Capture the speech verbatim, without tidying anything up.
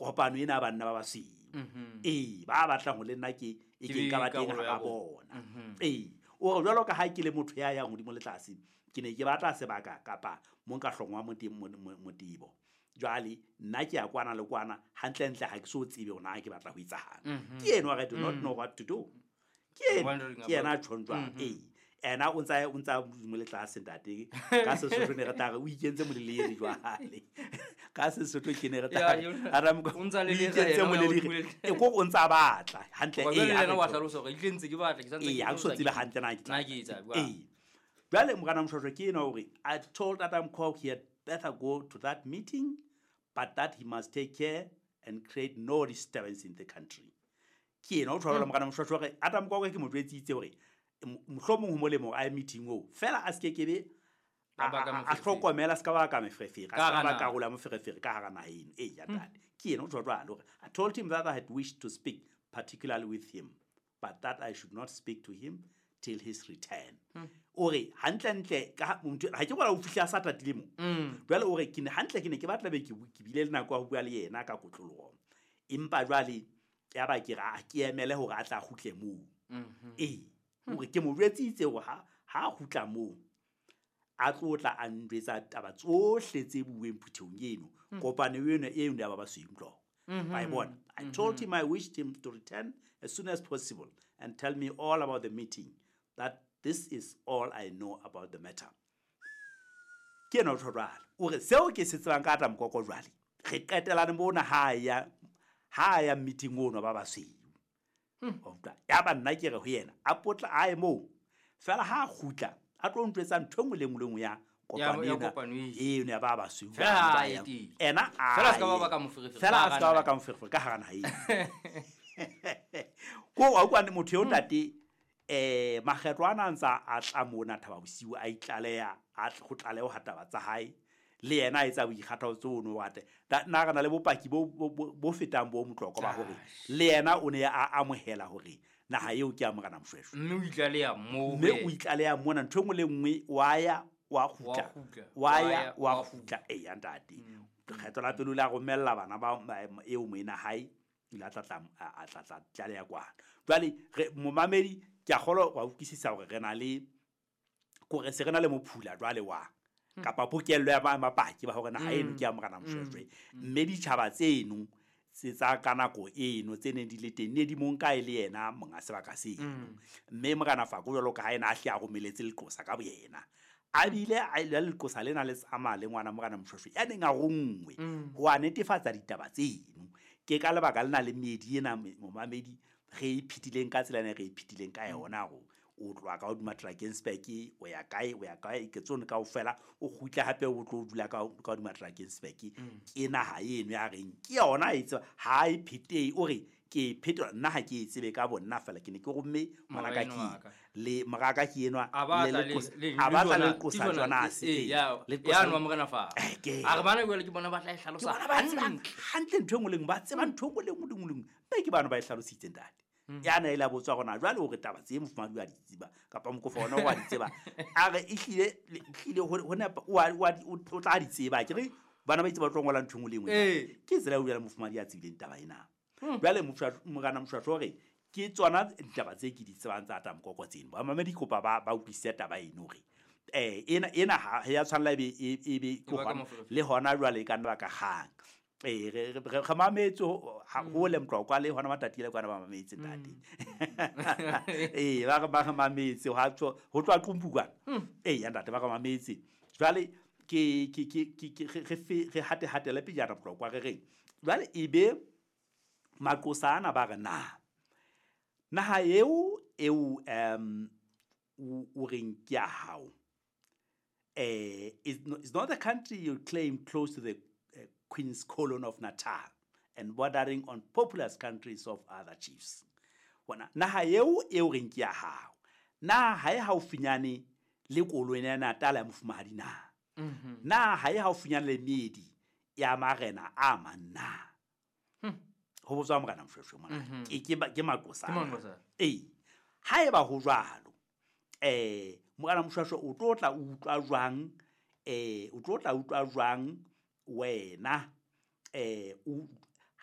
kopano ena banna ba basweu eh ba batla go le nna ke e ke ka ba teng ga bona eh o re jalo ka ha ke le motho ya ya modimo le tlase ke ne ke batla sebaka kapa mo nka hlongwa modimo modibo jwale nna ke ya kwana le kwana hantle ntle ha ke so tsebe ona ke batla go itsahang ke eno I do not know what to do ke ke ena tshontswa eh ena o ntsa o ntsa mo le tlase ntate ka se sotho ne re tare o ikentse mo le le jwale ka se sotho ke ne re tare ara mo o ntsa le le ikentse mo le le e ko o ntsa batla hantle eh ena wa hlalosa go itlentse ke batla ke santse eh ha so tsebe hantle na ke na ke itsa eh jwale mo kana mshosho ke eno hore I told Adam Cook he had better go to that meeting but that he must take care and create no disturbance in the country ke eno o thola mo kana mshosho hore Adam Cook ke motho etsitse hore mohlomong ho molemo a meeting o fela a skekebe a hlokomela ska ba ka mefefere ka ba ka gola mefefere ka hara naheng e ya tadi ke eno o thola hore I told him that I had wished to speak particularly with him but that I should not speak to him till his return ore hantle ntle ka motho ha ke bona o fihla sa tatile mo jwale ore ke ne hantle ke ne ke batla be ke ke bile le nako a bua le yena ka kotlologo impa jwale ya ba ke ra ke emele hore a tla khutle mo eh ore ke mo jwetsitse go ha ha khutla mo a tlotla a ndwetsa taba tsohle tse buweng phuthong eno kopane yeno e ndo ba ba swimtlo by bona I told him I wished him to return as soon as possible and tell me all about the meeting that this is all I know about the matter ke no tshwarala ore seo ke se tsebang ka Adam Koko jwale re qetelane bona ha ya ha ya meeting ono ba ba sweu ofta ya ba nna ke re ho yena a potla a e mo fela ha khutla a tlo ntwetsa ntho ngwe le ngwe ya kopano e ne ba ba sweu ena fela ska ba ba ka mofirifiri fela ska ba ka mofirifiri ka hara nae ko wa kwa motho yo tate eh magetlo ana ntsa a tla mona thaba bosiu a itlaleya a go tlaleho hataba tsa hae le yena a etsa boikgatho tsono wate na kana le bopaki bo bo fetang bo motloko ba hore le yena o ne a amohela hore na ha eo ke amogana mshweshwe mme o itlaleya mo mme o itlaleya mona ntho ngwe le ngwe wa ya wa khutla wa ya wa khutla e ya ntate kgetho la pelo la go mella bana ba eo mo ina hae ila tlatla a tlatla tlaleya kwa jwale mo mamedi ke a golo wa ukisisa hore rena le ko re se rena le mophula jwale wa kapa pokello ya ba mapaki ba hore na ha eno ke amogana mshweshwe mme di tshaba tseno se tsa kanako eno tsene di le teng ne di monka ile yena monga sebaka se mme mogana fa go jalo ka ha ena a hlia go meletse le tlosa ka boyena a bile a ile le tlosa lena le tsama le ngwana mogana mshweshwe ya neng a gongwe go a netefatsa ditaba tseno ke ka lebaka lena le medi ena mo mamedi ge iphitileng ka tsela ne ge iphitileng ka yona go o tloa ka hodima Drakensberg o ya kae o ya kae ke tsone ka ofela o khutla hape o tlo dula ka ka hodima Drakensberg ke na ha eno ya reng ke yona e tsa ha e phitei o re ke phetola nna ha ke tsebe ka bona fela ke ne ke gomme malaka ke le maraka ke enwa le a ba tla le kosa tsona se le ya no mogana fa a re bana go le ke bona ba tla e hlalosa hantle ntho ngwe le ngwe ba tseba ntho ngwe le ngwe le ngwe be ke bana ba e hlalositse ntate yana ila botswa gona jwale o re taba tse mofumadi wa ditsiba kapa mokofo ona wa ditsiba a re ihlile ihlile hona o tla ditsiba ke re bana ba itse ba tlongola nthungu lengwe ke tsela o ya mofumadi ya tsibile taba ina jwale mogana mshwashwa re ke tsona taba tse ke di tsebang tsa Adam Koko tseno ba mamedi kopa ba ba utlwisa taba eno re eh ena ena ha ya tshwanela be e be go le hona jwale ka nna ka gang eh re re mametso go le mtlokwa le hona matatile kwana ba mametsi ntate eh ba ba mametsi ha tso ho tswa qumbukwa eh ya ntate ba ka mametsi jwale ke ke ke ke re hate hate le pejana mtlokwa re reng jwale ibe makosana ba re na na ha eo eo um o reng ke a hao eh is not the country you claim close to the uh, Queen's Colony of Natal and bordering on populous countries of other chiefs. Wana na ha eo eo reng ke a hao na ha e haufinyane le koloni ya Natal ya mofumahadi na na ha e haufinyane le medi ya marena a manna ho botswa mogana mshweshwe mona ke ke ke makosa eh ha e ba ho jwalo eh mogana mshweshwe o tlotla o utlwa jwang eh o tlotla o utlwa jwang wena eh